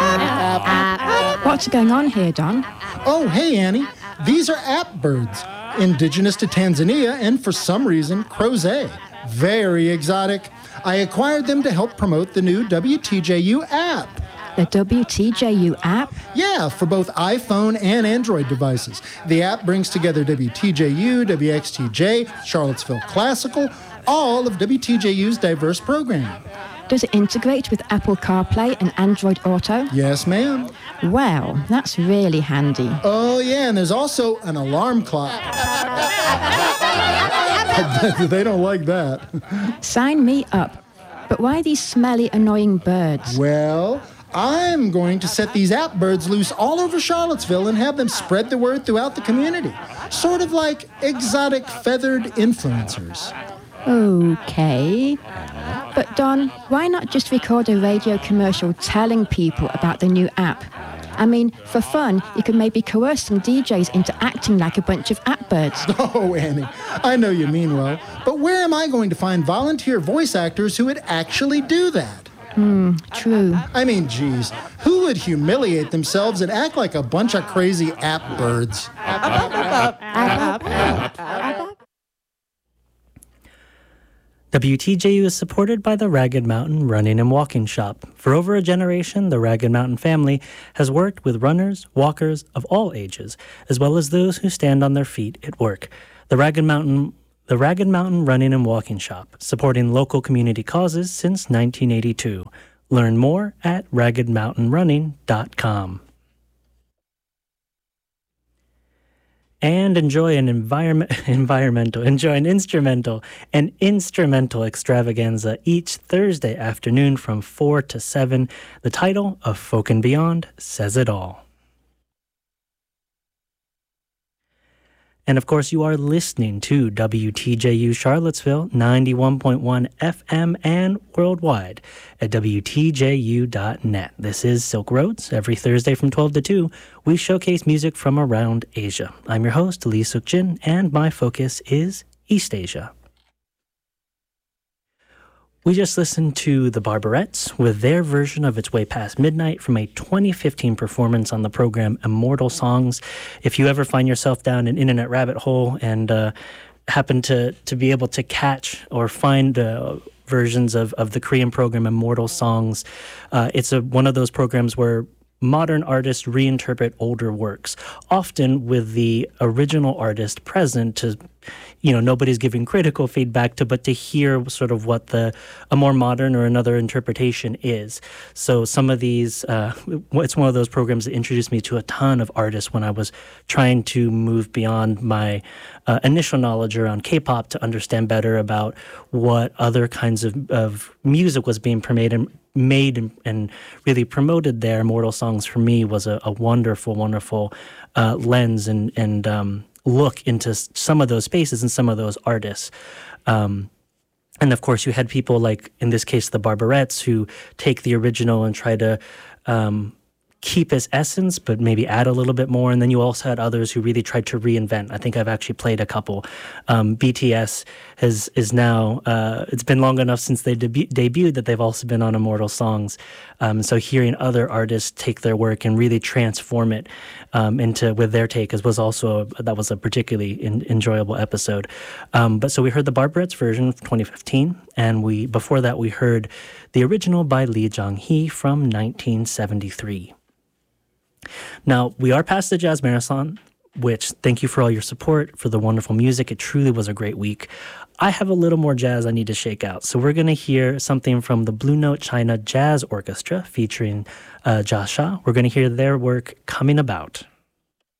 What's going on here, Don? Oh, hey, Annie. These are app birds, indigenous to Tanzania and, for some reason, crozet. Very exotic. I acquired them to help promote the new WTJU app. The WTJU app? Yeah, for both iPhone and Android devices. The app brings together WTJU, WXTJ, Charlottesville Classical, all of WTJU's diverse programming. Does it integrate with Apple CarPlay and Android Auto? Yes, ma'am. Well, that's really handy. Oh, yeah, and there's also an alarm clock. They don't like that. Sign me up. But why these smelly, annoying birds? Well, I'm going to set these app birds loose all over Charlottesville and have them spread the word throughout the community. Sort of like exotic feathered influencers. Okay. But Don, why not just record a radio commercial telling people about the new app? I mean, for fun, you could maybe coerce some DJs into acting like a bunch of app birds. Oh, Annie, I know you mean well, but where am I going to find volunteer voice actors who would actually do that? True. I mean, geez, who would humiliate themselves and act like a bunch of crazy app birds? WTJU is supported by the Ragged Mountain Running and Walking Shop. For over a generation, the Ragged Mountain family has worked with runners, walkers of all ages, as well as those who stand on their feet at work. The Ragged Mountain Running and Walking Shop, supporting local community causes since 1982. Learn more at raggedmountainrunning.com. And enjoy an instrumental extravaganza each Thursday afternoon from 4 to 7. The title of Folk and Beyond says it all. And of course, you are listening to WTJU Charlottesville, 91.1 FM and worldwide at WTJU.net. This is Silk Roads. Every Thursday from 12 to 2, we showcase music from around Asia. I'm your host, Lee Suk-jin, and my focus is East Asia. We just listened to the Barbarettes with their version of It's Way Past Midnight from a 2015 performance on the program Immortal Songs. If you ever find yourself down an internet rabbit hole and happen to be able to catch or find versions of the Korean program Immortal Songs, it's one of those programs where modern artists reinterpret older works, often with the original artist present to, nobody's giving critical feedback but to hear sort of what a more modern or another interpretation is. So some of these, it's one of those programs that introduced me to a ton of artists when I was trying to move beyond my initial knowledge around K-pop to understand better about what other kinds of music was being made and really promoted there. Immortal Songs for me was a wonderful, wonderful lens and look into some of those spaces and some of those artists. And of course, you had people like, in this case, the Barbarettes, who take the original and try to keep its essence, but maybe add a little bit more. And then you also had others who really tried to reinvent. I think I've actually played a couple. BTS is now, it's been long enough since they debuted that they've also been on Immortal Songs. So hearing other artists take their work and really transform it with their take was also a particularly enjoyable episode. But so we heard the Barbarettes version from 2015, and before that we heard the original by Lee Jong-hee from 1973. Now, we are past the Jazz Marathon, which thank you for all your support, for the wonderful music. It truly was a great week. I have a little more jazz I need to shake out. So we're going to hear something from the Blue Note China Jazz Orchestra featuring Jia Shah. We're going to hear their work, Coming About.